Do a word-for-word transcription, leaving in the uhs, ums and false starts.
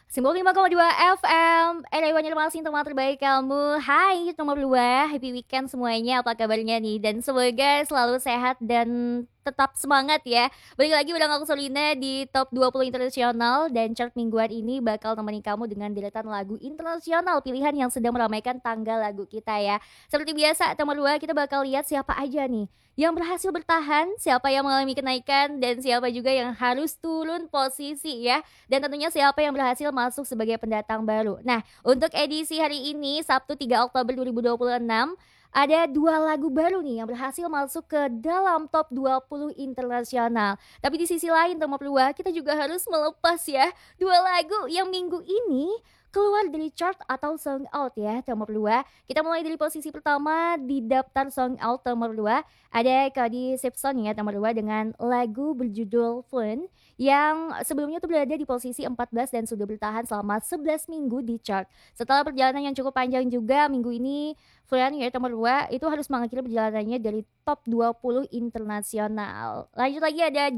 sembilan puluh lima koma dua F M, Elewanya Masing teman terbaik kamu. Hai nomor dua, happy weekend semuanya, apa kabarnya nih? Dan semoga selalu sehat dan tetap semangat ya. Balik lagi bareng aku Solina di Top dua puluh Internasional. Dan chart mingguan ini bakal nemenin kamu dengan deretan lagu internasional pilihan yang sedang meramaikan tanggal lagu kita ya. Seperti biasa, nomor dua kita bakal lihat siapa aja nih yang berhasil bertahan, siapa yang mengalami kenaikan, dan siapa juga yang harus turun posisi ya. Dan tentunya siapa yang berhasil masuk sebagai pendatang baru. Nah, untuk edisi hari ini, Sabtu tiga Oktober dua ribu dua puluh enam, ada dua lagu baru nih yang berhasil masuk ke dalam top dua puluh internasional. Tapi di sisi lain, nomor dua, kita juga harus melepas ya dua lagu yang minggu ini keluar dari chart atau song out ya, nomor dua. Kita mulai dari posisi pertama di daftar song out nomor dua. Ada Cody Simpson ya, nomor dua dengan lagu berjudul Fun yang sebelumnya tuh berada di posisi empat belas dan sudah bertahan selama sebelas minggu di chart. Setelah perjalanan yang cukup panjang juga, minggu ini Fun ya nomor dua itu harus mengakhiri perjalanannya dari top dua puluh internasional. Lanjut lagi ada